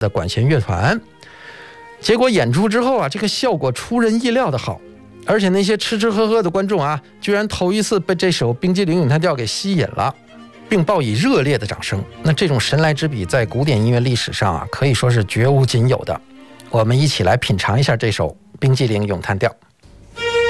的管弦乐团。结果演出之后啊，这个效果出人意料的好，而且那些吃吃喝喝的观众啊，居然头一次被这首冰激凌咏叹调给吸引了，并报以热烈的掌声。那这种神来之笔在古典音乐历史上啊，可以说是绝无仅有的。我们一起来品尝一下这首冰激凌咏叹调。